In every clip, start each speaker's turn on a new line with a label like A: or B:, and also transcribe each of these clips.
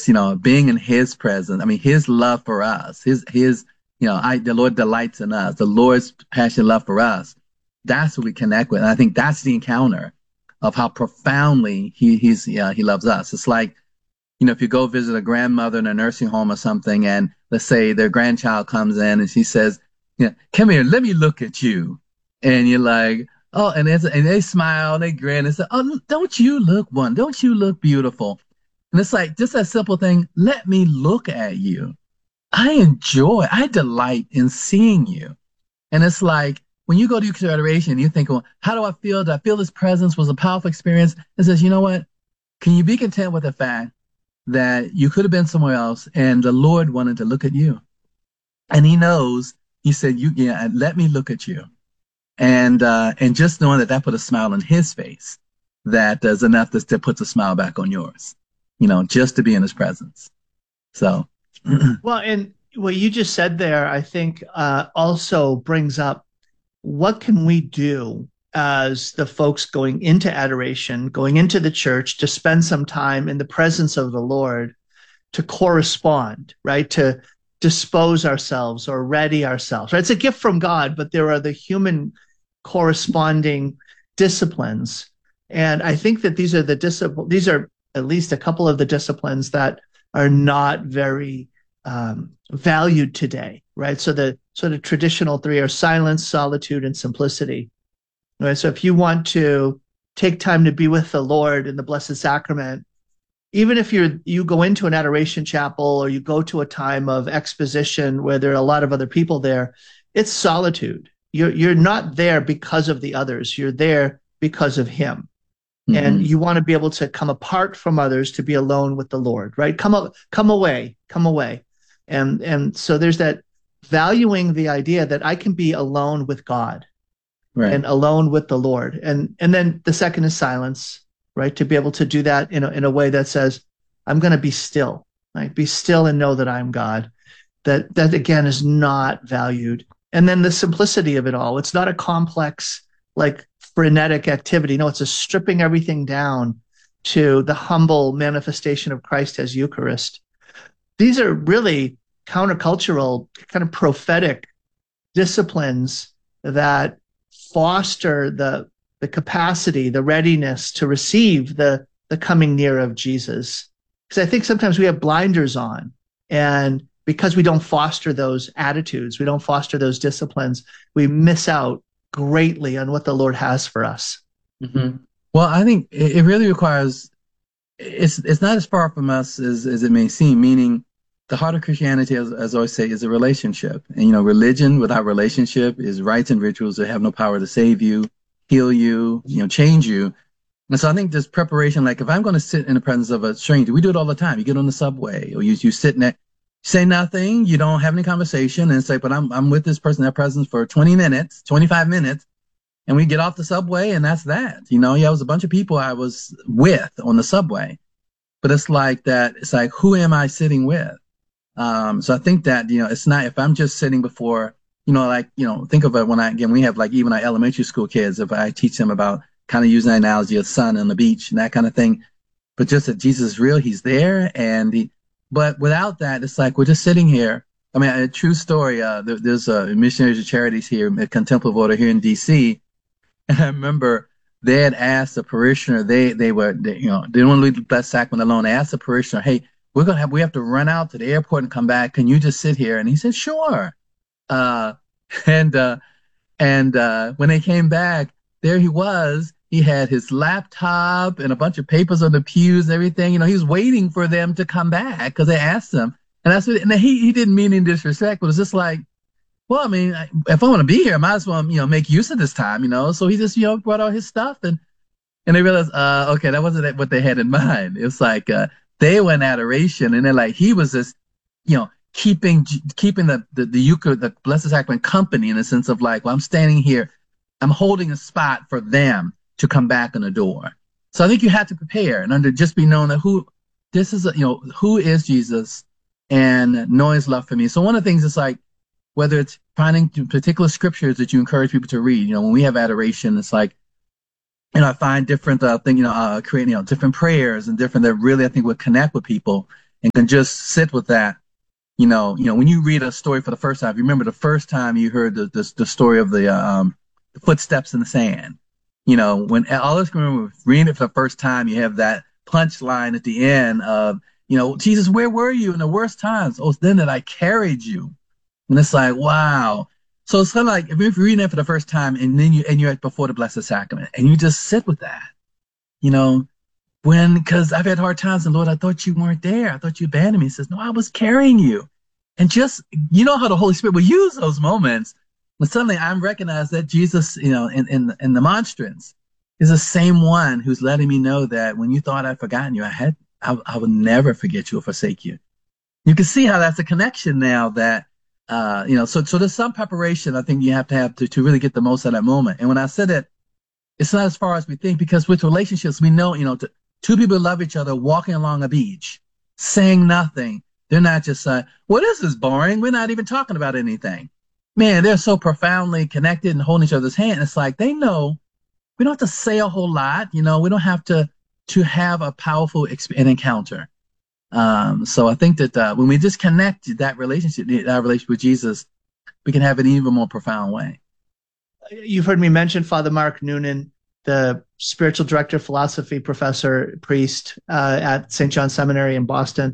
A: being in his presence. I mean, his love for us, the Lord delights in us, the Lord's passionate love for us. That's what we connect with. And I think that's the encounter of how profoundly he loves us. It's like, if you go visit a grandmother in a nursing home or something, and let's say their grandchild comes in and she says, come here, let me look at you. And you're like, oh, and they smile, they grin and say, oh, don't you look beautiful? And it's like just that simple thing. Let me look at you. I delight in seeing you. And it's like when you go to adoration, you think, well, how do I feel? Do I feel this presence was a powerful experience? It says, you know what? Can you be content with the fact that you could have been somewhere else and the Lord wanted to look at you? And he knows, he said, let me look at you. And just knowing that put a smile on his face, that is enough to put a smile back on yours, just to be in his presence. So.
B: Well, and what you just said there, I think also brings up, what can we do as the folks going into adoration, going into the church to spend some time in the presence of the Lord, to correspond, right? To dispose ourselves or ready ourselves, right? It's a gift from God, but there are the human corresponding disciplines. And I think that these are at least a couple of the disciplines that are not very valued today, right? So the sort of traditional three are silence, solitude, and simplicity. Right? So if you want to take time to be with the Lord in the Blessed Sacrament, even if you go into an adoration chapel or you go to a time of exposition where there are a lot of other people there, it's solitude. You're not there because of the others. You're there because of him. Mm-hmm. And you want to be able to come apart from others to be alone with the Lord, right? Come away. And so there's that valuing the idea that I can be alone with God, right, and alone with the Lord. And then the second is silence, right? To be able to do that in a way that says, I'm going to be still, right? Be still and know that I'm God. That again is not valued. And then the simplicity of it all. It's not a complex, like frenetic activity. No, it's a stripping everything down to the humble manifestation of Christ as Eucharist. These are really countercultural, kind of prophetic disciplines that foster the capacity, the readiness to receive the coming near of Jesus. Because I think sometimes we have blinders on, and because we don't foster those attitudes, we don't foster those disciplines, we miss out greatly on what the Lord has for us.
A: Mm-hmm. Well, I think it really requires, it's not as far from us as it may seem, meaning the heart of Christianity, as I always say, is a relationship. And, religion without relationship is rites and rituals that have no power to save you, heal you, change you. And so I think this preparation, like if I'm going to sit in the presence of a stranger, we do it all the time. You get on the subway or you sit in there, say nothing, you don't have any conversation, and say, but I'm with this person in their presence for 20 minutes, 25 minutes, and we get off the subway, and that's that. It was a bunch of people I was with on the subway. But it's like that, it's like, who am I sitting with? So I think that, it's not, if I'm just sitting before, think of it when we have like even our elementary school kids, if I teach them about kind of using the analogy of sun on the beach and that kind of thing, but just that Jesus is real, he's there. But without that, it's like, we're just sitting here. I mean, a true story, there's Missionaries of Charities here at Contemplative Order here in DC. And I remember they had asked a parishioner, they didn't want to leave the Blessed Sacrament alone. They asked the parishioner, hey, we have to run out to the airport and come back. Can you just sit here? And he said, sure. And when they came back, there he was. He had his laptop and a bunch of papers on the pews and everything. He was waiting for them to come back because they asked him. And that's what, and he didn't mean any disrespect, but it's just like, well, I mean, if I want to be here, I might as well, make use of this time, So he just, brought out his stuff and they realized, okay, that wasn't what they had in mind. It's like, they were in adoration, and they're like, he was just, keeping the Eucharist, the Blessed Sacrament company, in the sense of like, well, I'm standing here, I'm holding a spot for them to come back in the door. So I think you have to prepare and just be known that who is Jesus, and knowing his love for me. So one of the things is like, whether it's finding particular scriptures that you encourage people to read, when we have adoration, it's like, I find different things, creating, different prayers and different that really I think would connect with people. and can just sit with that. When you read a story for the first time, you remember the first time you heard the story of the footsteps in the sand. When all of us can remember reading it for the first time, you have that punchline at the end of, Jesus, where were you in the worst times? Oh, it's then that I carried you. And it's like, wow. So it's kind of like if you're reading it for the first time and then you're before the Blessed Sacrament and you just sit with that, you know, because I've had hard times and Lord, I thought you weren't there. I thought you abandoned me. He says, no, I was carrying you. And just, how the Holy Spirit will use those moments when suddenly I'm recognized that Jesus, in the monstrance is the same one who's letting me know that when you thought I'd forgotten you, I would never forget you or forsake you. You can see how that's a connection now that, so there's some preparation I think you have to really get the most out of that moment. And when I said it, it's not as far as we think, because with relationships, we know, two people love each other walking along a beach, saying nothing. They're not just saying, well, this is boring. We're not even talking about anything. Man, they're so profoundly connected and holding each other's hand. It's like they know we don't have to say a whole lot. We don't have to have a powerful encounter. So I think that when we just connect that relationship with Jesus, we can have it in an even more profound way.
B: You've heard me mention Father Mark Noonan, the spiritual director, philosophy professor, priest at St. John Seminary in Boston.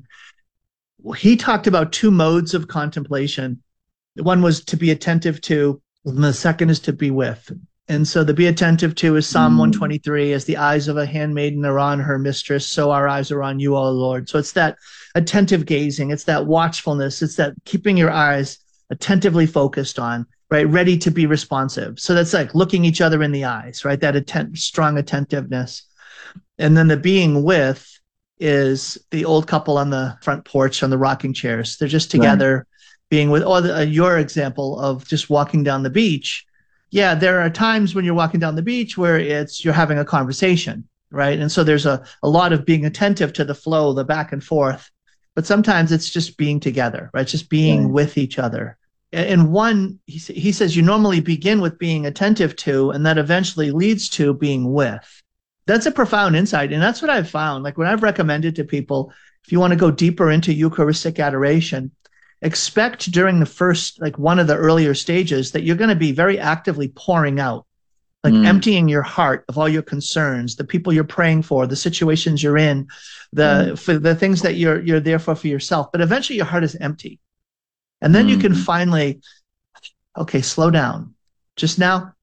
B: He talked about two modes of contemplation. One was to be attentive to, and the second is to be with. And so the be attentive to is Psalm 123, as the eyes of a handmaiden are on her mistress, so our eyes are on you, O Lord. So it's that attentive gazing, it's that watchfulness, it's that keeping your eyes attentively focused on, right? Ready to be responsive. So that's like looking each other in the eyes, right? That strong attentiveness. And then the being with is the old couple on the front porch on the rocking chairs. They're just together, right, being with, your example of just walking down the beach. Yeah, there are times when you're walking down the beach where you're having a conversation, right? And so there's a lot of being attentive to the flow, the back and forth. But sometimes it's just being together, right? Just being with each other. And one, he says, you normally begin with being attentive to, and that eventually leads to being with. That's a profound insight. And that's what I've found. Like when I've recommended to people, if you want to go deeper into Eucharistic adoration, expect during the first, like one of the earlier stages, that you're going to be very actively pouring out, like emptying your heart of all your concerns, the people you're praying for, the situations you're in, for the things that you're there for yourself. But eventually your heart is empty. And then you can finally, okay, slow down. Just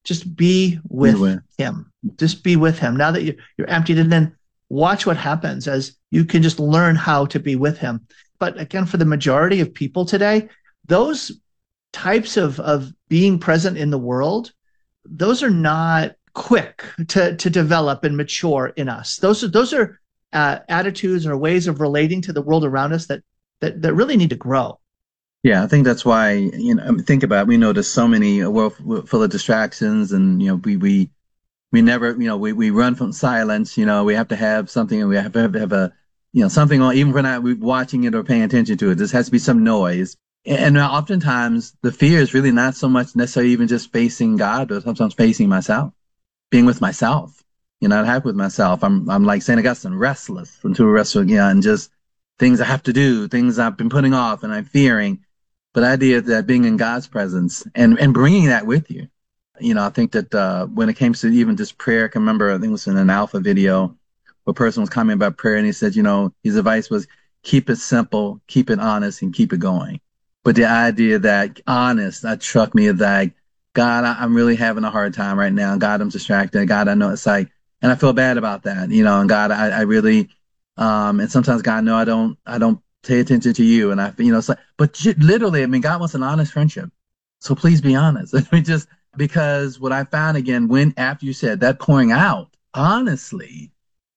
B: be with him. Just be with him. Now that you're emptied, and then watch what happens as you can just learn how to be with him. But again, for the majority of people today, those types of being present in the world, those are not quick to develop and mature in us. Those are attitudes or ways of relating to the world around us that really need to grow.
A: Yeah, I think that's why, think about it. We know there's so many, a world full of distractions, and, we never, we run from silence. We have to have something, and we have to have a, something on, even if we're not watching it or paying attention to it. There has to be some noise. And oftentimes the fear is really not so much necessarily even just facing God, but sometimes facing myself, being with myself, not happy with myself. I'm like St. Augustine, restless until restless again, and just things I have to do, things I've been putting off and I'm fearing. But the idea that being in God's presence and bringing that with you, I think that when it came to even just prayer, I can remember, I think it was in an Alpha video, where a person was commenting about prayer, and he said, his advice was keep it simple, keep it honest, and keep it going. But the idea that honest, that struck me as like, God, I'm really having a hard time right now. God, I'm distracted. God, I know it's like, and I feel bad about that, and God, I really, and sometimes God, no, I don't pay attention to you. And it's like, but literally, God wants an honest friendship. So please be honest. Because what I found again, after you said that pouring out, honestly,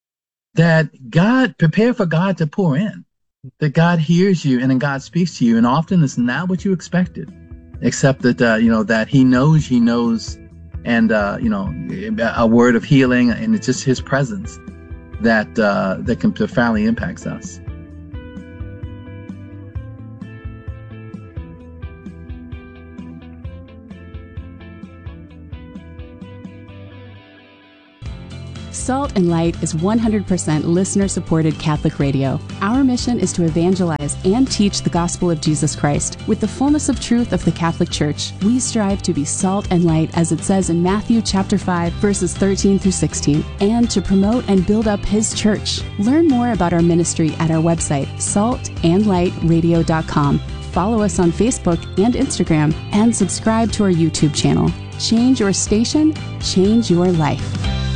A: that prepare for God to pour in, that God hears you and then God speaks to you. And often it's not what you expected, except that, that he knows, and, a word of healing, and it's just his presence that can profoundly impacts us.
C: Salt and Light is 100% listener-supported Catholic radio. Our mission is to evangelize and teach the gospel of Jesus Christ. With the fullness of truth of the Catholic Church, we strive to be salt and light, as it says in Matthew chapter 5, verses 13 through 16, and to promote and build up His church. Learn more about our ministry at our website, saltandlightradio.com. Follow us on Facebook and Instagram, and subscribe to our YouTube channel. Change your station, change your life.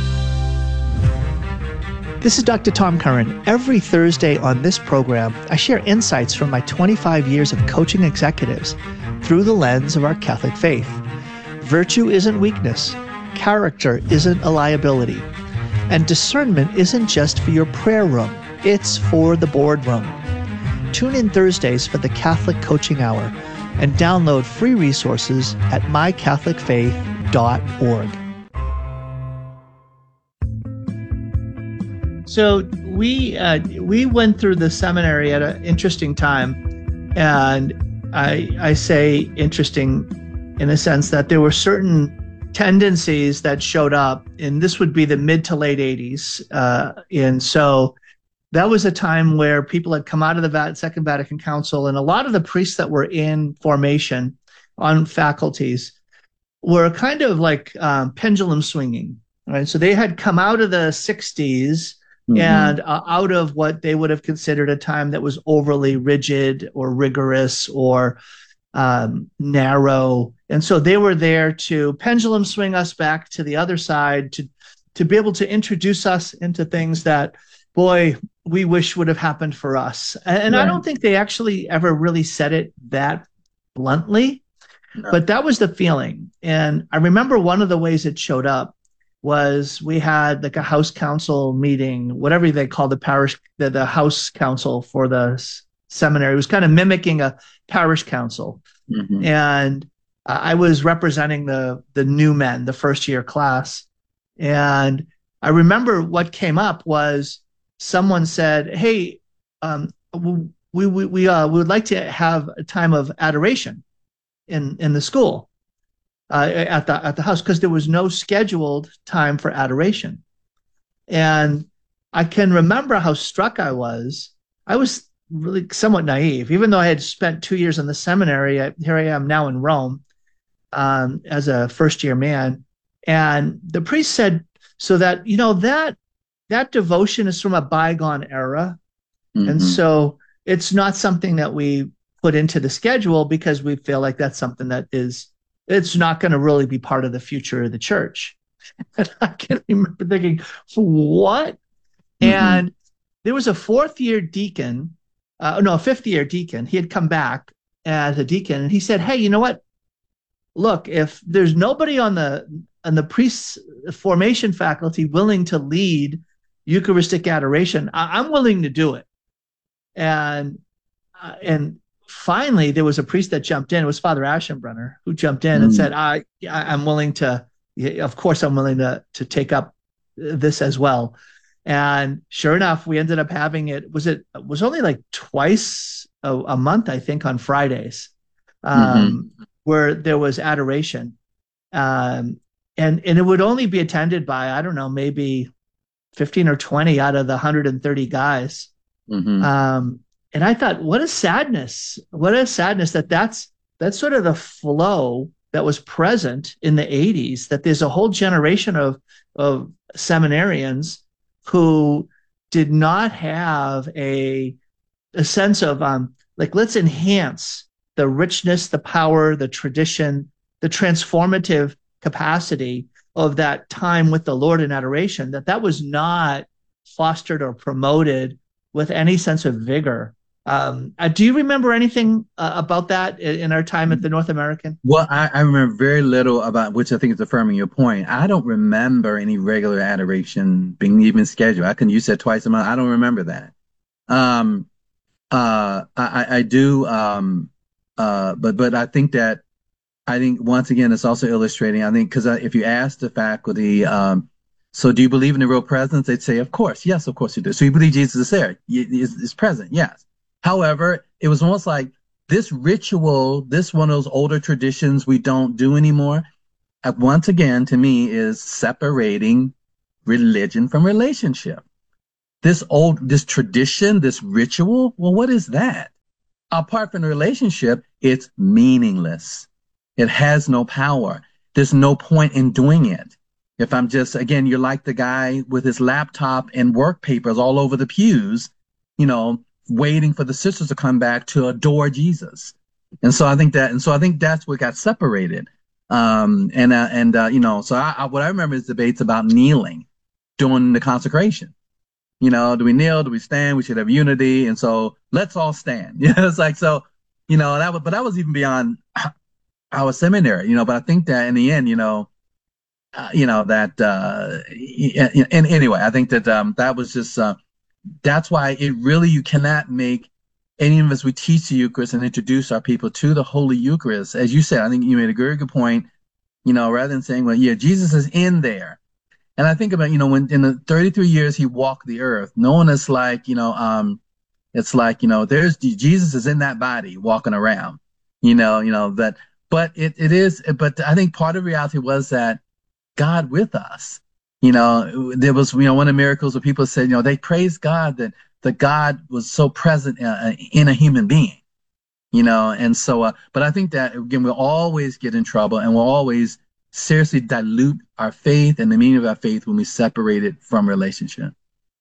B: This is Dr. Tom Curran. Every Thursday on this program, I share insights from my 25 years of coaching executives through the lens of our Catholic faith. Virtue isn't weakness. Character isn't a liability. And discernment isn't just for your prayer room. It's for the boardroom. Tune in Thursdays for the Catholic Coaching Hour and download free resources at mycatholicfaith.org. So we went through the seminary at an interesting time, and I say interesting in a sense that there were certain tendencies that showed up, and this would be the mid to late 80s, and so that was a time where people had come out of the Second Vatican Council, and a lot of the priests that were in formation on faculties were kind of like pendulum swinging, right? So they had come out of the 60s and out of what they would have considered a time that was overly rigid or rigorous or narrow. And so they were there to pendulum swing us back to the other side, to be able to introduce us into things that, boy, we wish would have happened for us. And right. I don't think they actually ever really said it that bluntly, but that was the feeling. And I remember one of the ways it showed up was we had like a house council meeting, whatever they call the parish, the house council for the seminary. It was kind of mimicking a parish council. And I was representing the new men, the first year class. And I remember what came up was someone said, hey, we would like to have a time of adoration in the school at the house, because there was no scheduled time for adoration. And I can remember how struck I was. I was really somewhat naive, even though I had spent 2 years in the seminary. Here I am now in Rome as a first year man. And the priest said, so that, that devotion is from a bygone era. And so it's not something that we put into the schedule because we feel like that's something that it's not going to really be part of the future of the church. And I can remember thinking, what? And there was a fifth year deacon. He had come back as a deacon, and he said, hey, you know what? Look, if there's nobody on the priest formation faculty willing to lead Eucharistic adoration, I'm willing to do it. And finally, there was a priest that jumped in. It was Father Aschenbrenner who jumped in and said, I'm willing to, of course, I'm willing to take up this as well. And sure enough, we ended up having it was only like twice a month, I think, on Fridays, where there was adoration. And it would only be attended by, I don't know, maybe 15 or 20 out of the 130 guys. And I thought, what a sadness that that's sort of the flow that was present in the 80s, that there's a whole generation of seminarians who did not have a sense of let's enhance the richness, the power, the tradition, the transformative capacity of that time with the Lord in adoration, that was not fostered or promoted with any sense of vigor. Do you remember anything about that in our time at the North American?
A: Well, I remember very little about, which I think is affirming your point. I don't remember any regular adoration being even scheduled. You said twice a month. I don't remember that. I do, but I think once again, it's also illustrating, because if you ask the faculty, so do you believe in the real presence? They'd say, of course. Yes, of course you do. So you believe Jesus is there? Is present? Yes. However, it was almost like this ritual, this one of those older traditions we don't do anymore, once again, to me, is separating religion from relationship. This tradition, this ritual, well, what is that? Apart from the relationship, it's meaningless. It has no power. There's no point in doing it. If I'm just, again, you're like the guy with his laptop and work papers all over the pews, waiting for the sisters to come back to adore Jesus. And so I think that's what got separated. So what I remember is debates about kneeling during the consecration. Do we kneel? Do we stand? We should have unity. And so let's all stand. It's like, so, but that was even beyond our seminary, but I think that in the end, and anyway, I think that that was just, that's why you cannot make any of us, we teach the Eucharist and introduce our people to the Holy Eucharist. As you said, I think you made a very good point, rather than saying, well, yeah, Jesus is in there. And I think about, when in the 33 years he walked the earth, no one is like, it's like, there's Jesus is in that body walking around, but but I think part of reality was that God with us, there was, one of the miracles where people said, they praised God that God was so present in a human being, and so, but I think that again, we'll always get in trouble and we'll always seriously dilute our faith and the meaning of our faith when we separate it from relationship.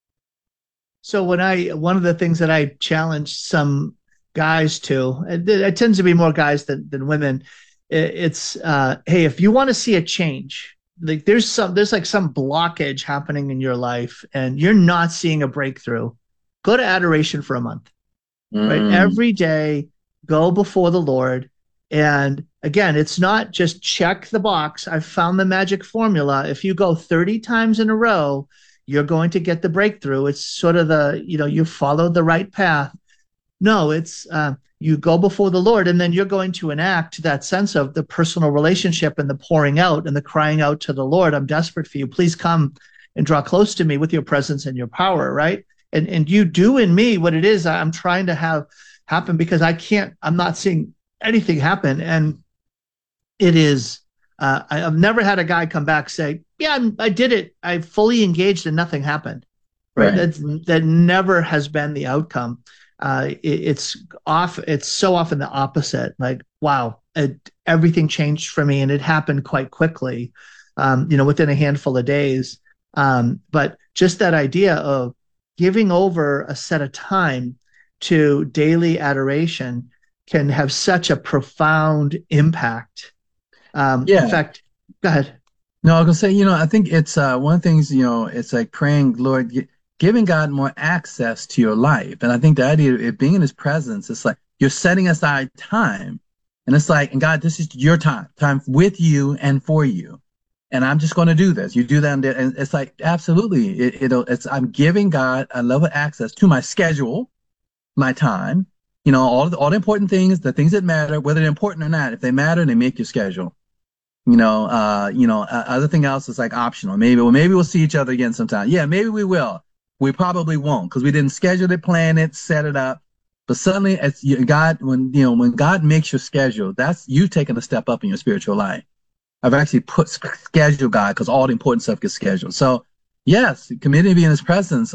B: So one of the things that I challenge some guys to, it tends to be more guys than women. It's, hey, if you want to see a change, like there's like some blockage happening in your life and you're not seeing a breakthrough, go to adoration for a month, right? Every day, go before the Lord. And again, it's not just check the box. I've found the magic formula. If you go 30 times in a row, you're going to get the breakthrough. It's sort of you followed the right path. No, it's you go before the Lord and then you're going to enact that sense of the personal relationship and the pouring out and the crying out to the Lord. I'm desperate for you. Please come and draw close to me with your presence and your power, right? And you do in me what it is I'm trying to have happen, because I'm not seeing anything happen. And it is, I've never had a guy come back say, yeah, I did it. I fully engaged and nothing happened. Right. That never has been the outcome. It's so often the opposite. Like, wow, everything changed for me and it happened quite quickly, within a handful of days. But just that idea of giving over a set of time to daily adoration can have such a profound impact. In fact, go ahead.
A: No, I was going to say, I think it's one of the things, it's like praying, Lord, giving God more access to your life. And I think the idea of it being in his presence, it's like you're setting aside time. And it's like, and God, this is your time with you and for you. And I'm just going to do this. You do that. And it's like, absolutely. I'm giving God a level of access to my schedule, my time, all the important things, the things that matter, whether they're important or not. If they matter, they make your schedule. Other thing else is like optional. Maybe we'll see each other again sometime. Yeah, maybe we will. We probably won't because we didn't schedule it, plan it, set it up. But suddenly, when God makes your schedule, that's you taking a step up in your spiritual life. I've actually put schedule God because all the important stuff gets scheduled. So yes, committing to be in his presence.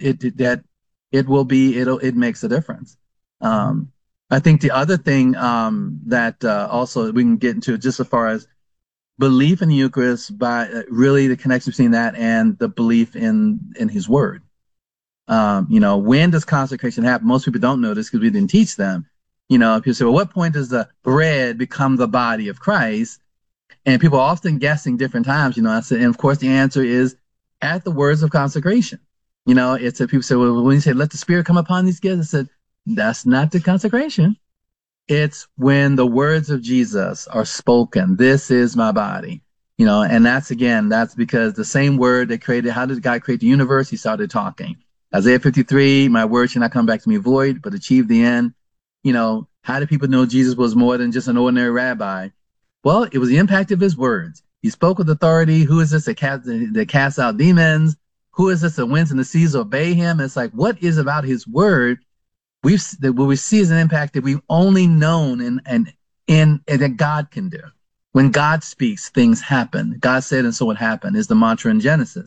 A: It makes a difference. I think the other thing that also we can get into just as far as belief in the Eucharist, by really the connection between that and the belief in his word. When does consecration happen? Most people don't know this because we didn't teach them. People say, well, what point does the bread become the body of Christ? And people are often guessing different times, I said, and of course the answer is at the words of consecration. It's that people say, well, when you say, let the Spirit come upon these gifts, I said, that's not the consecration. It's when the words of Jesus are spoken. This is my body, and that's because the same word that created, how did God create the universe? He started talking. Isaiah 53, my word shall not come back to me void, but achieve the end. How do people know Jesus was more than just an ordinary rabbi? Well, it was the impact of his words. He spoke with authority. Who is this that casts out demons? Who is this that winds and the seas obey him? It's like, what is about his word? What we see is an impact that we've only known and that God can do. When God speaks, things happen. God said, and so it happened, is the mantra in Genesis.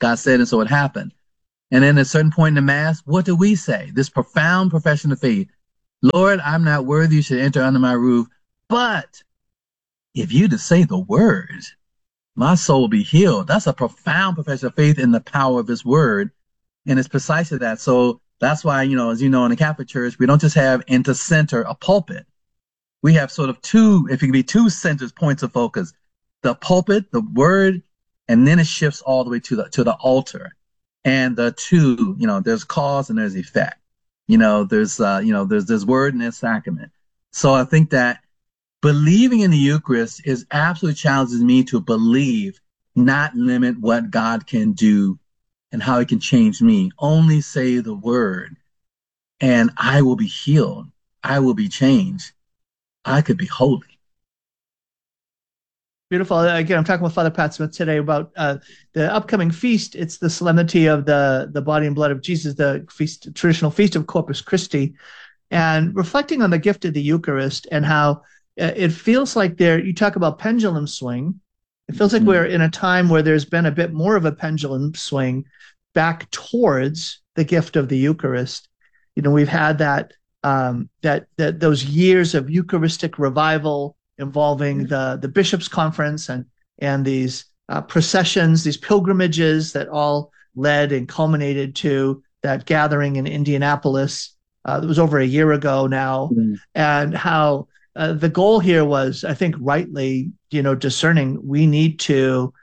A: God said, and so it happened. And then at a certain point in the Mass, what do we say? This profound profession of faith. Lord, I'm not worthy you should enter under my roof, but if you just say the word, my soul will be healed. That's a profound profession of faith in the power of his word. And it's precisely that. So that's why, as you know, in the Catholic Church, we don't just have into center a pulpit. We have sort of two, if it can be two centers, points of focus. The pulpit, the word, and then it shifts all the way to the altar. And the two, there's cause and there's effect. There's word and there's sacrament. So I think that believing in the Eucharist is absolutely challenges me to believe, not limit what God can do and how he can change me. Only say the word and I will be healed. I will be changed. I could be holy.
B: Beautiful. Again, I'm talking with Father Pat Smith today about the upcoming feast. It's the solemnity of the body and blood of Jesus, the traditional feast of Corpus Christi, and reflecting on the gift of the Eucharist and how it feels like you talk about pendulum swing. It feels like we're in a time where there's been a bit more of a pendulum swing back towards the gift of the Eucharist. We've had that those years of Eucharistic revival involving the Bishops' Conference and these processions, these pilgrimages that all led and culminated to that gathering in Indianapolis. It was over a year ago now, and how the goal here was, I think, rightly, discerning. We need to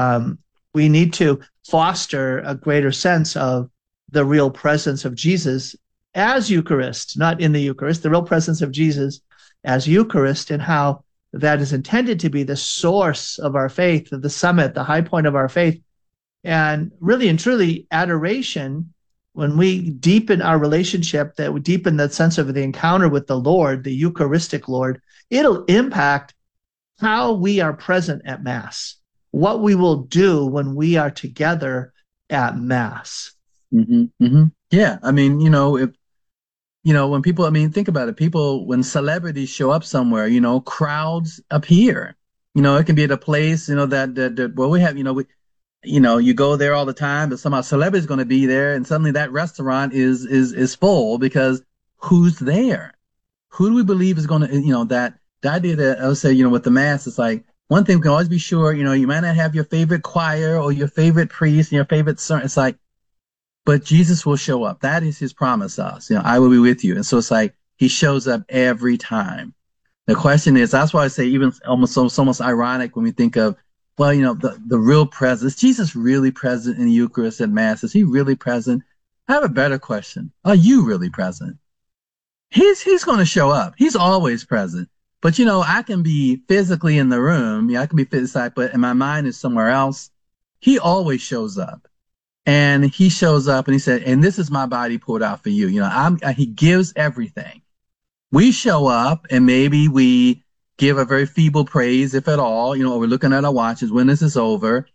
B: foster a greater sense of the real presence of Jesus as Eucharist, not in the Eucharist, the real presence of Jesus as Eucharist, and how that is intended to be the source of our faith, the summit, the high point of our faith. And really and truly, adoration, when we deepen our relationship, that we deepen that sense of the encounter with the Lord, the Eucharistic Lord, it'll impact how we are present at Mass, what we will do when we are together at Mass.
A: Yeah. I mean, when people, think about it. People, when celebrities show up somewhere, crowds appear. It can be at a place, well, we have, you go there all the time, but somehow celebrity's going to be there, and suddenly that restaurant is full because who's there? Who do we believe is going to, that the idea that I would say, with the Mass, it's like one thing we can always be sure, you might not have your favorite choir or your favorite priest and your favorite sermon. It's like, but Jesus will show up. That is his promise to us. I will be with you. And so it's like he shows up every time. The question is, that's why I say even almost ironic when we think of, well, the real presence. Is Jesus really present in the Eucharist at Mass? Is he really present? I have a better question. Are you really present? He's going to show up. He's always present. But, I can be physically in the room. Yeah, I can be physically, but my mind is somewhere else. He always shows up. And he shows up and he said, and this is my body poured out for you. He gives everything. We show up and maybe we give a very feeble praise, if at all, we're looking at our watches when this is over.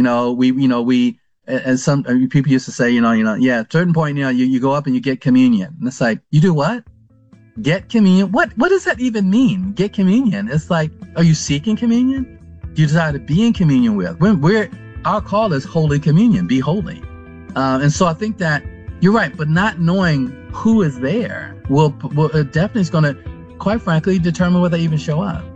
A: And some people used to say, at a certain point, you go up and you get communion. And it's like, you do what? Get communion? What does that even mean? Get communion? It's like, are you seeking communion? Do you desire to be in communion with? Our call is Holy Communion, be holy. And so I think that you're right, but not knowing who is there will definitely is going to, quite frankly, determine whether they even show up.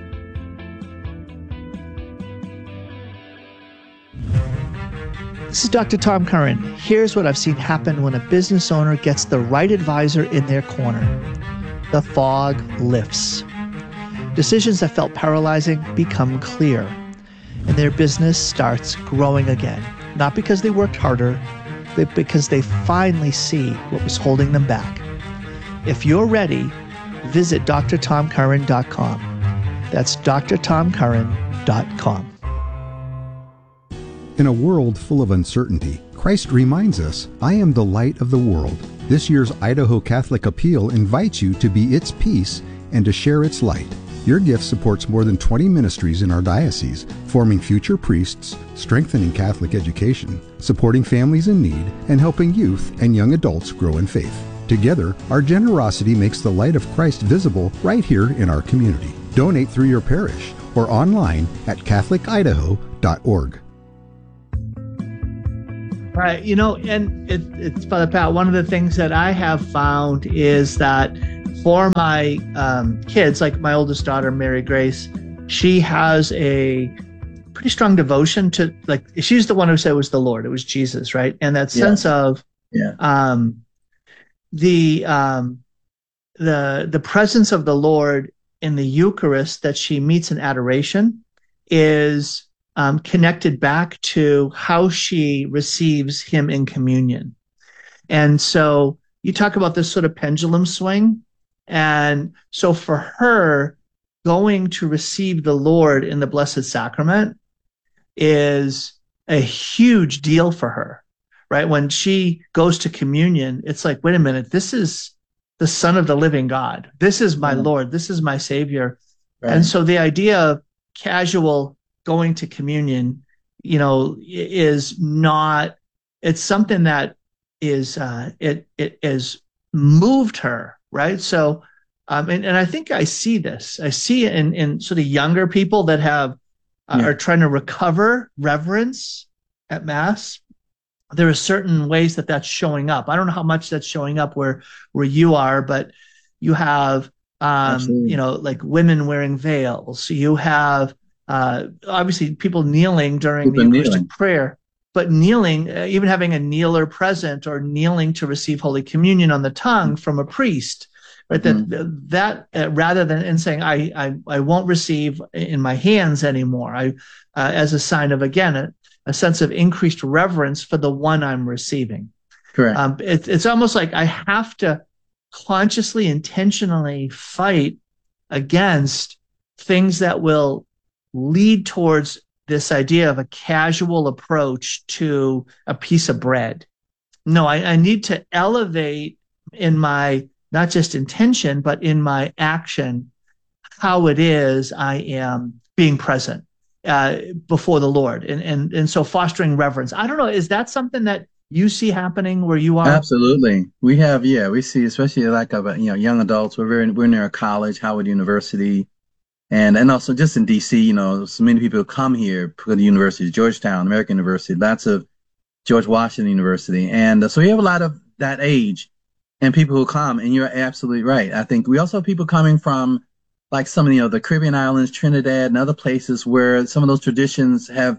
B: This is Dr. Tom Curran. Here's what I've seen happen when a business owner gets the right advisor in their corner. The fog lifts. Decisions that felt paralyzing become clear, and their business starts growing again. Not because they worked harder, but because they finally see what was holding them back. If you're ready, visit drtomcurran.com. That's drtomcurran.com.
D: In a world full of uncertainty, Christ reminds us, I am the light of the world. This year's Idaho Catholic Appeal invites you to be its peace and to share its light. Your gift supports more than 20 ministries in our diocese, forming future priests, strengthening Catholic education, supporting families in need, and helping youth and young adults grow in faith. Together, our generosity makes the light of Christ visible right here in our community. Donate through your parish or online at catholicidaho.org.
B: Right. And it's Father Pat, one of the things that I have found is that for my kids, like my oldest daughter, Mary Grace, she has a pretty strong devotion to, like, she's the one who said it was the Lord, it was Jesus, right? And that sense of the presence of the Lord in the Eucharist that she meets in adoration is connected back to how she receives him in communion. And so you talk about this sort of pendulum swing. And so for her, going to receive the Lord in the Blessed Sacrament is a huge deal for her, right? When she goes to communion, it's like, wait a minute, this is the Son of the living God. This is my Lord. This is my Savior. Right. And so the idea of casual going to communion, is not, it's something that is, it has moved her, right? So, and I think I see this. I see it in sort of younger people that have, are trying to recover reverence at Mass. There are certain ways that that's showing up. I don't know how much that's showing up where you are, but you have, like women wearing veils. You have, obviously people kneeling during the Eucharistic prayer, but kneeling, even having a kneeler present or kneeling to receive Holy Communion on the tongue from a priest, right? That rather than and saying, I won't receive in my hands anymore, as a sign of, again, a sense of increased reverence for the one I'm receiving.
A: Correct.
B: It's almost like I have to consciously, intentionally fight against things that will lead towards this idea of a casual approach to a piece of bread. No, I need to elevate in my, not just intention, but in my action, how it is I am being present before the Lord. And so fostering reverence. I don't know, is that something that you see happening where you are?
A: Absolutely. We have, we see, especially like young adults. We're near a college, Howard University. And also just in DC, so many people come here for the universities, Georgetown, American University, lots of George Washington University. And so we have a lot of that age and people who come, and you're absolutely right. I think we also have people coming from like some of, the Caribbean islands, Trinidad and other places where some of those traditions have,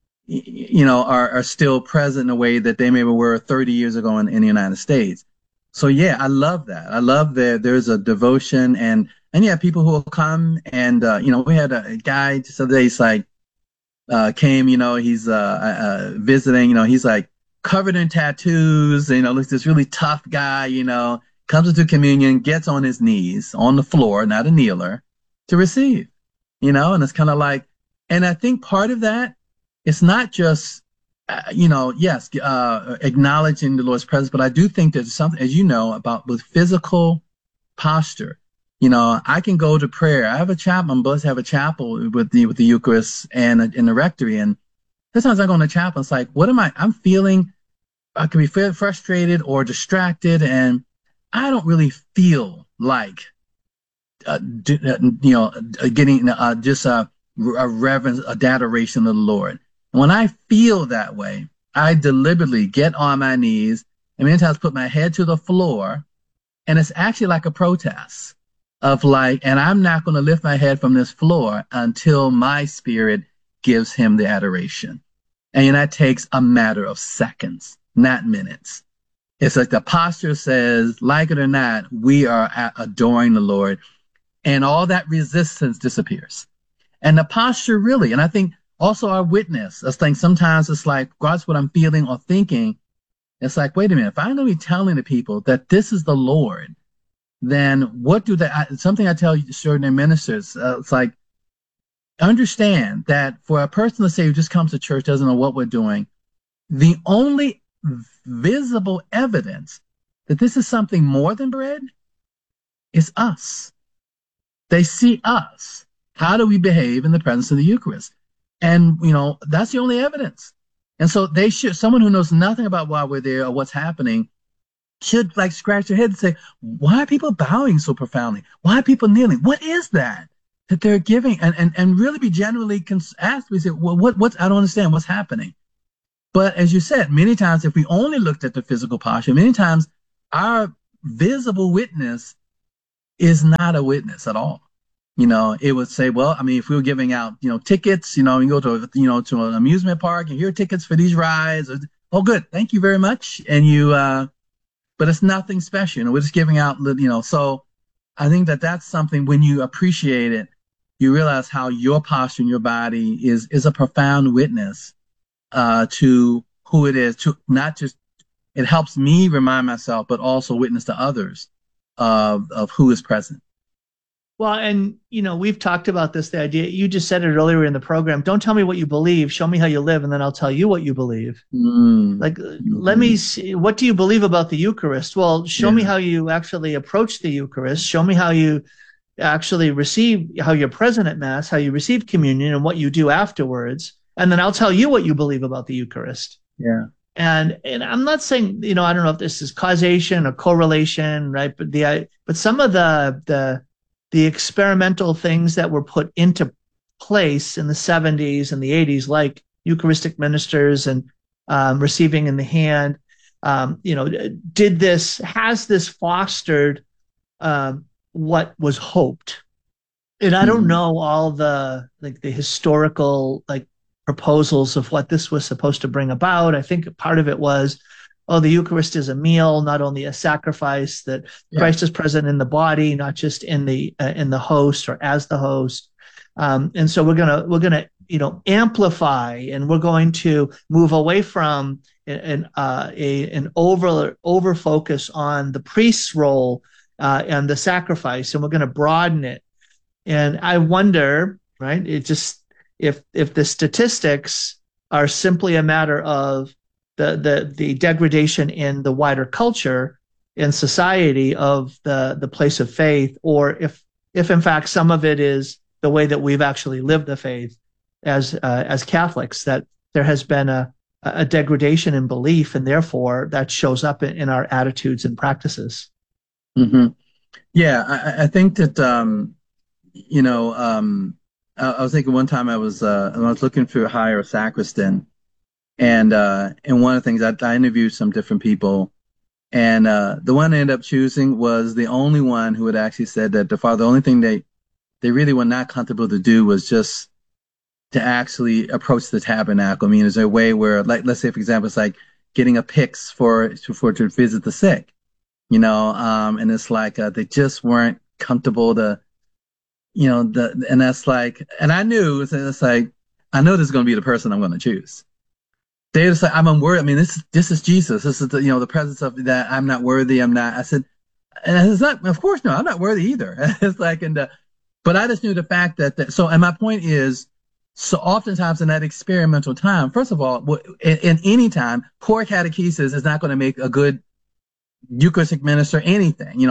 A: are still present in a way that they maybe were 30 years ago in the United States. So yeah, I love that. I love that there's a devotion and people who will come and, we had a guy just the other day, he's like, came, he's visiting, he's like covered in tattoos, looks this really tough guy, comes into communion, gets on his knees on the floor, not a kneeler, to receive, and it's kind of like, and I think part of that, it's not just, acknowledging the Lord's presence, but I do think there's something, as about with physical posture. I can go to prayer. I have a chapel. I'm blessed to have a chapel with the Eucharist and in the rectory. And sometimes I go in the chapel. It's like, what am I? I'm feeling. I can be frustrated or distracted, and I don't really feel like, getting just a reverence, a adoration of the Lord. And when I feel that way, I deliberately get on my knees and many times put my head to the floor, and it's actually like a protest. Of like, and I'm not going to lift my head from this floor until my spirit gives him the adoration. And that takes a matter of seconds, not minutes. It's like the posture says, like it or not, we are adoring the Lord, and all that resistance disappears. And the posture really, and I think also our witness, I think sometimes it's like, God's what I'm feeling or thinking. It's like, wait a minute, if I'm going to be telling the people that this is the Lord, then what do they, something I tell certain ministers, it's like, understand that for a person to say who just comes to church, doesn't know what we're doing, the only visible evidence that this is something more than bread is us. They see us. How do we behave in the presence of the Eucharist? And, that's the only evidence. And so they should, someone who knows nothing about why we're there or what's happening, should like scratch their head and say, why are people bowing so profoundly? Why are people kneeling? What is that they're giving? And really be genuinely asked. We say, well, what's, I don't understand what's happening. But as you said, many times if we only looked at the physical posture, many times our visible witness is not a witness at all. It would say, well, I mean, if we were giving out, tickets, you go to, to an amusement park and here are tickets for these rides. Oh, good. Thank you very much. And but it's nothing special. We're just giving out, so I think that's something when you appreciate it, you realize how your posture in your body is a profound witness to who it is, to not just, it helps me remind myself, but also witness to others of who is present.
B: Well, and, we've talked about this, the idea, you just said it earlier in the program, don't tell me what you believe, show me how you live, and then I'll tell you what you believe. Let me see, what do you believe about the Eucharist? Well, show me how you actually approach the Eucharist. Show me how you actually how you're present at Mass, how you receive communion, and what you do afterwards. And then I'll tell you what you believe about the Eucharist.
A: Yeah.
B: And I'm not saying, I don't know if this is causation or correlation, right? But some of the experimental things that were put into place in the 70s and the 80s, like Eucharistic ministers and receiving in the hand, has this fostered what was hoped? And I don't know all the historical proposals of what this was supposed to bring about. I think part of it was, the Eucharist is a meal, not only a sacrifice, that Christ is present in the body, not just in the host or as the host. And so we're gonna amplify, and we're going to move away from an over focus on the priest's role and the sacrifice, and we're going to broaden it. And I wonder, right? If the statistics are simply a matter of the degradation in the wider culture in society of the place of faith, or if in fact some of it is the way that we've actually lived the faith as Catholics, that there has been a degradation in belief, and therefore that shows up in our attitudes and practices.
A: Mm-hmm. Yeah, I think that I was thinking one time I was looking to hire a sacristan, and one of the things I interviewed some different people, and the one I ended up choosing was the only one who had actually said that the only thing they really were not comfortable to do was just to actually approach the tabernacle. I mean, is there a way where, let's say for example, it's like getting a pyx to visit the sick, and it's they just weren't comfortable to. And that's and I knew, it's I know this is going to be the person I'm going to choose. They just I'm unworthy. I mean, this is Jesus. This is the presence of that. I'm not worthy. I'm not. I said, and it's not, of course, no, I'm not worthy either. It's but I just knew the fact that so, and my point is, so oftentimes in that experimental time, first of all, in any time, poor catechesis is not going to make a good Eucharistic minister anything,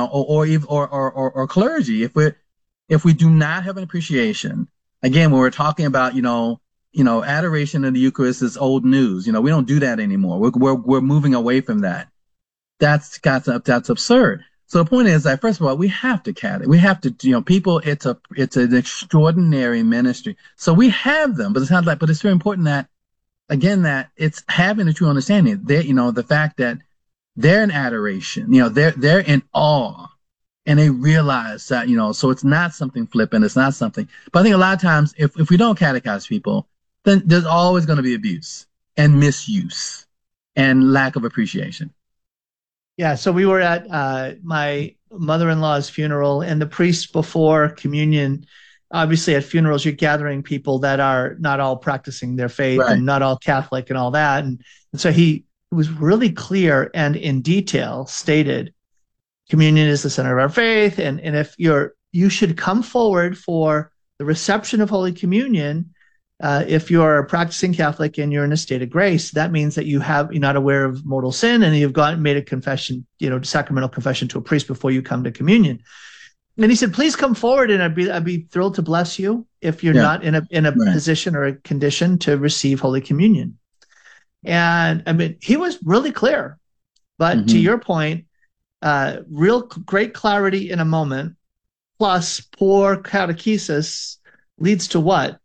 A: or clergy. If we do not have an appreciation, again, when we're talking about, adoration of the Eucharist is old news. We don't do that anymore. We're moving away from that. That's absurd. So the point is that, first of all, we have to we have to, people, it's an extraordinary ministry. So we have them, but it's very important that, again, that it's having a true understanding. The fact that they're in adoration, they're in awe. And they realize that, so it's not something flippant. It's not something. But I think a lot of times, if we don't catechize people, then there's always going to be abuse and misuse and lack of appreciation.
B: Yeah. So we were at my mother-in-law's funeral, and the priest before communion. Obviously, at funerals, you're gathering people that are not all practicing their faith, right, and not all Catholic and all that. And so he was really clear and in detail stated, communion is the center of our faith, and if you should come forward for the reception of Holy Communion. If you're a practicing Catholic and you're in a state of grace, that means that you're not aware of mortal sin, and you've made a confession, sacramental confession to a priest before you come to communion. And he said, please come forward, and I'd be thrilled to bless you if you're not in a right position or a condition to receive Holy Communion. And I mean, he was really clear, but to your point, real great clarity in a moment, plus poor catechesis leads to what?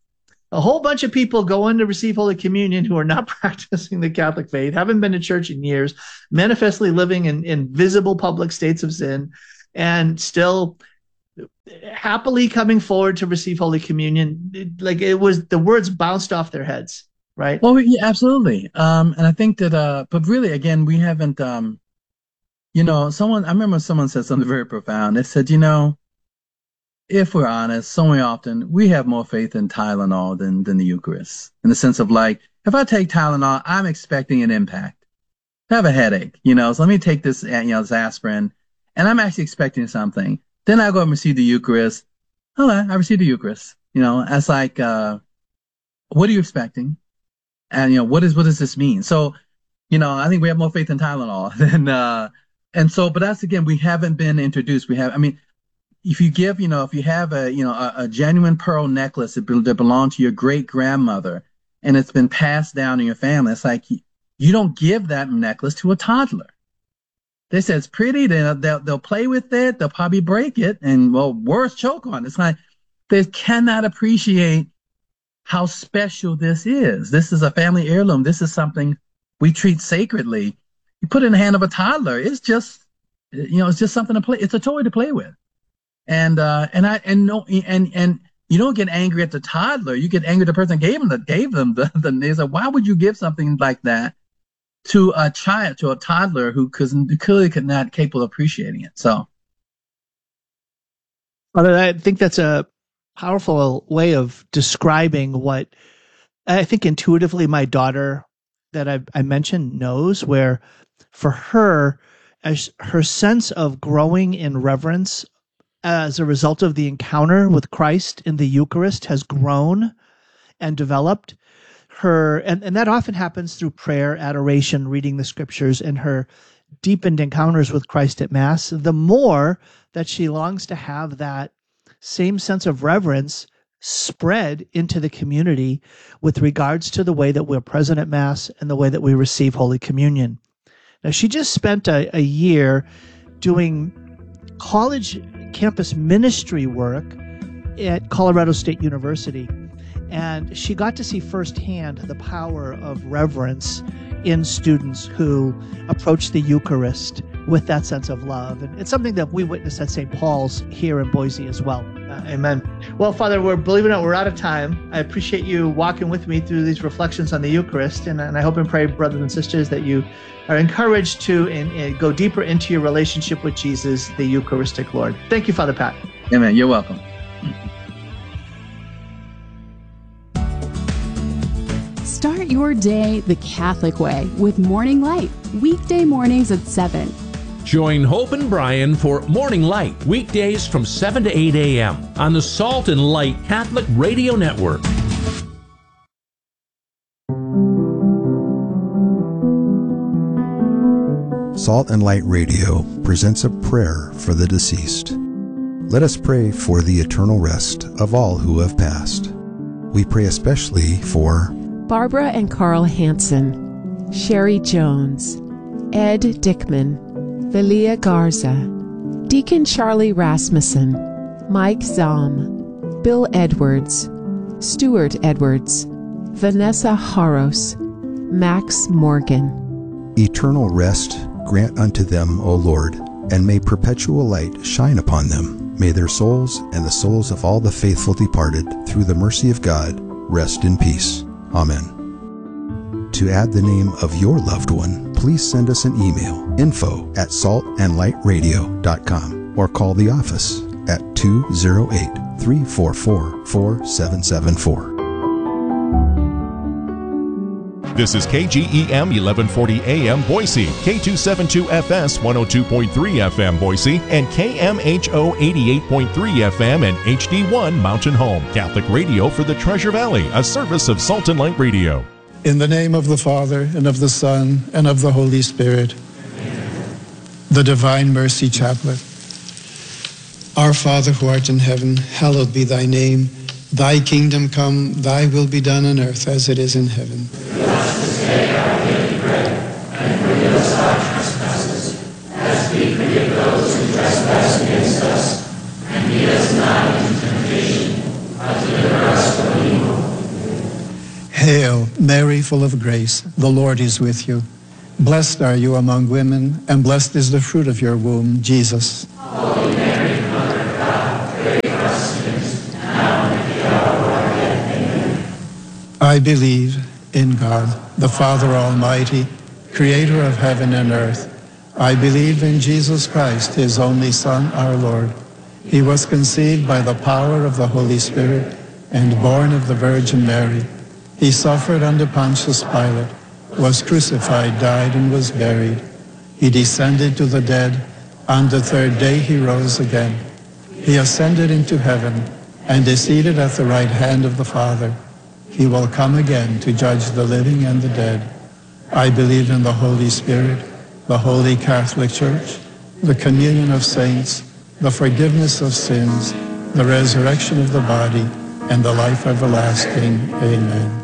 B: a whole bunch of people go in to receive Holy Communion who are not practicing the Catholic faith, haven't been to church in years, manifestly living in visible public states of sin, and still happily coming forward to receive Holy Communion. The words bounced off their heads, right?
A: Well, yeah, absolutely. And I think that, but really, again, we haven't, I remember someone said something very profound. They said, if we're honest, so many often we have more faith in Tylenol than the Eucharist, in the sense of like, if I take Tylenol, I'm expecting an impact. I have a headache, so let me take this, this aspirin, and I'm actually expecting something. Then I go and receive the Eucharist. Oh, I received the Eucharist. It's like, what are you expecting? And what does this mean? So, I think we have more faith in Tylenol but that's, again, we haven't been introduced. If you give, if you have a genuine pearl necklace that belonged to your great grandmother and it's been passed down in your family, it's like you don't give that necklace to a toddler. They say it's pretty, they'll play with it, they'll probably break it, and worse, choke on it. It's like they cannot appreciate how special this is. This is a family heirloom. This is something we treat sacredly. You put it in the hand of a toddler, it's just something to play. It's a toy to play with. And you don't get angry at the toddler. You get angry at the person that gave them the. So why would you give something like that to a child, to a toddler who clearly could not capable of appreciating it? So,
B: Father, I think that's a powerful way of describing what I think intuitively my daughter that I mentioned knows, where for her, as her sense of growing in reverence as a result of the encounter with Christ in the Eucharist has grown and developed. And that often happens through prayer, adoration, reading the scriptures, and her deepened encounters with Christ at Mass. The more that she longs to have that same sense of reverence spread into the community with regards to the way that we're present at Mass and the way that we receive Holy Communion. Now, she just spent a year doing college campus ministry work at Colorado State University, and she got to see firsthand the power of reverence in students who approach the Eucharist with that sense of love. And it's something that we witness at St. Paul's here in Boise as well. Amen. Well, Father, believe it or not, we're out of time. I appreciate you walking with me through these reflections on the Eucharist, and I hope and pray, brothers and sisters, that you are encouraged to go deeper into your relationship with Jesus, the Eucharistic Lord. Thank you, Father Pat.
A: Amen. You're welcome.
C: Start your day the Catholic way with Morning Light, weekday mornings at 7.
E: Join Hope and Brian for Morning Light, weekdays from 7 to 8 a.m. on the Salt and Light Catholic Radio Network.
D: Salt and Light Radio presents a prayer for the deceased. Let us pray for the eternal rest of all who have passed. We pray especially for
F: Barbara and Carl Hansen, Sherry Jones, Ed Dickman, Valia Garza, Deacon Charlie Rasmussen, Mike Zahm, Bill Edwards, Stuart Edwards, Vanessa Haros, Max Morgan.
D: Eternal rest grant unto them, O Lord, and may perpetual light shine upon them. May their souls and the souls of all the faithful departed, through the mercy of God, rest in peace. Amen. To add the name of your loved one, please send us an email, info@saltandlightradio.com, or call the office at 208-344-4774.
G: This is KGEM 1140 AM Boise, K272FS 102.3 FM Boise, and KMHO 88.3 FM and HD1 Mountain Home. Catholic radio for the Treasure Valley, a service of Salt and Light Radio.
H: In the name of the Father, and of the Son, and of the Holy Spirit. Amen. The Divine Mercy Chaplet. Our Father who art in heaven, hallowed be thy name. Thy kingdom come, thy will be done on earth as it is in heaven.
I: Give us this day our daily bread, and forgive us our trespasses, as we forgive those who trespass against us. And lead us not into temptation, but deliver us from evil.
H: Mary, full of grace, the Lord is with you. Blessed are you among women, and blessed is the fruit of your womb, Jesus.
I: Holy Mary, Mother of God, pray for us sinners, now and at the hour of our death. Amen.
H: I believe in God, the Father Almighty, creator of heaven and earth. I believe in Jesus Christ, his only Son, our Lord. He was conceived by the power of the Holy Spirit and born of the Virgin Mary. He suffered under Pontius Pilate, was crucified, died, and was buried. He descended to the dead. On the third day he rose again. He ascended into heaven and is seated at the right hand of the Father. He will come again to judge the living and the dead. I believe in the Holy Spirit, the Holy Catholic Church, the communion of saints, the forgiveness of sins, the resurrection of the body, and the life everlasting. Amen.